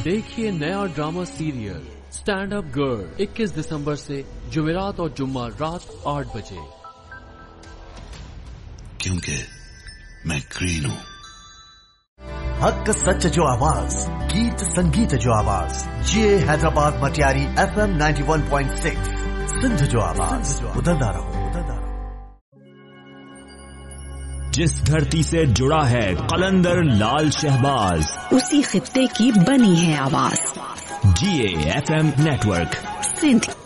देखिए नया drama serial stand up girl 21 दिसंबर से जुमेरात और जुम्मा रात 8 बजे। क्योंकि मैं ग्रीन हूँ। हक सच जो आवाज, गीत संगीत जो आवाज, ये हैदराबाद मटियारी FM 91.6 सिंध जो आवाज, उधरदा रहो। जिस धरती से जुड़ा है कलंदर लाल शहबाज, उसी खित्ते की बनी है आवाज। GA FM network Sindh.